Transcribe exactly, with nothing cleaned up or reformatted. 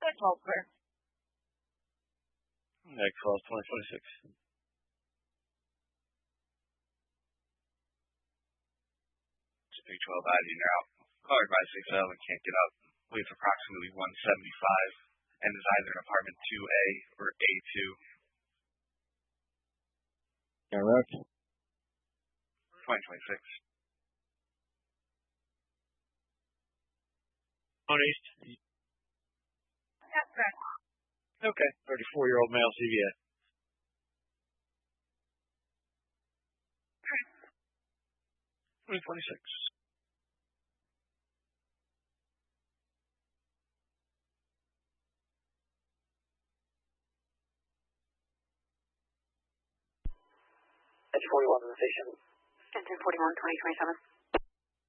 twelve clear. Next call is twenty twenty-six. Big twelve I D now. Caller five six seven can't get up. Weighs approximately one seventy-five and is either in apartment two A or A two. Direct. twenty twenty-six. On East. That's correct. Okay. thirty-four-year-old male C V A. Correct. twenty twenty-six. Edge forty-one to the station. Engine forty-one, twenty twenty-seven.